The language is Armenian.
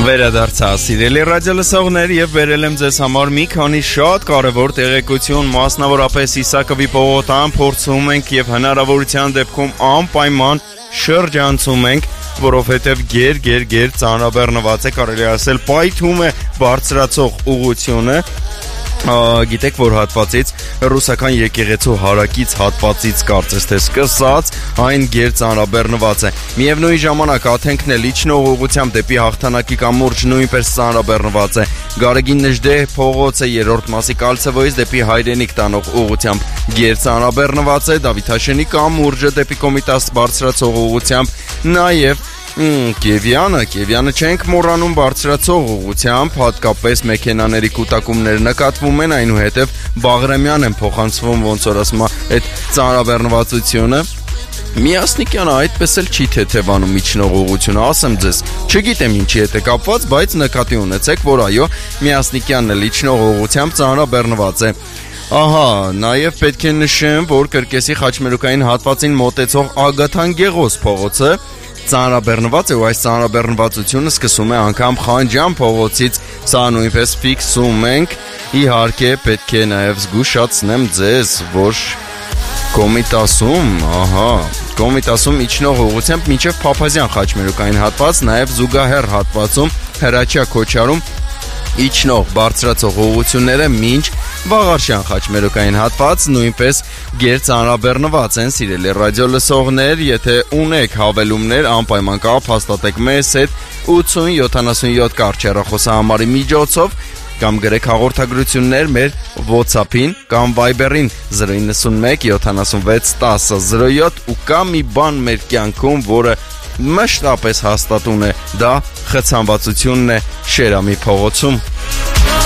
Վերադարձա սիրելի ռադիոլսողներ եւ վերել եմ ձեզ համար մի քանի շատ կարեւոր տեղեկություն, մասնավորապես Իսակովի պողոտան փորձում ենք եւ հնարավորության դեպքում անպայման շրջանցում ենք, որովհետեւ գեր ծանրաբեռնված է, կարելի ասել պայթում է բարձրացող ուղղությունը։ Գիտեք, որ հատվածից ռուսական եկեղեցու հարակից հատվածից կարծես թե սկսած այն գեր ծանրաբեռնված է։ Միևնույն ժամանակ Աթենքն էլ իջնող ուղղությամբ դեպի հաղթանակի կամուրջ նույնպես ծանրաբեռնված է։ Գարեգին Նժդեհ փողոցը երրորդ մասի Կալցեվոյից դեպի Հայրենիք տանող ուղղությամբ գեր ծանրաբեռնված է։ Դավիթաշենի կամուրջը դեպի Կոմիտաս բարձրացող ուղղությամբ նաև Կիևյանը չենք մոռանում բարձրացող ուղղությամբ, հատկապես մեքենաների կուտակումներ նկատվում են, այնուհետև Բաղրամյան են փոխանցվում, ոնց որ ասում այդ ծանրաբեռնվածությունը։ Միասնիկյանը այդպես էլ չի թեթևանում իջնող ուղղությունը, ասեմ ձեզ, չգիտեմ ինչի հետ է կապված, բայց նկատի ունեցեք, որ այո, Միասնիկյանն էլ իջնող ուղղությամբ ծանրաբեռնված է։ Ահա, նաև պետք է նշեմ, որ Կրկեսի խաչմերուկային հատվածին մոտեցող Ագաթան Գեղոս փողոցը ծանրաբեռնված է, ու այս ծանրաբեռնվածությունը սկսում է անգամ Խանջյան փողոցից, սա նույնպես ֆիքսում ենք։ Իհարկե պետք է նաև զգուշացնեմ ձեզ, որ Կոմիտասում իջնող ուղղությամբ մինչև Փափազյան խաչմերուկային հատված, նաև զուգահեռ հատվածում Հրաչյա Քոչարում իջնող բարձրացող ուղղությունները մինչ Վաղարշյան խաչմերուկային հատված նույնպես գեր ծանրաբեռնված են, սիրելի ռադիոլսողներ, եթե ունեք հավելումներ, անպայման կապ հաստատեք մեզ հետ 8077 կարճեռախոսահամարի միջոցով կամ գրեք հաղորդագրություններ մեր WhatsApp-ին կամ Viber-ին 091 76 10 07 ու կա մի բան մեր կյանքում, որը մշտապես հաստատուն է, դա խցանվածությունն է Շերամի փողոցում։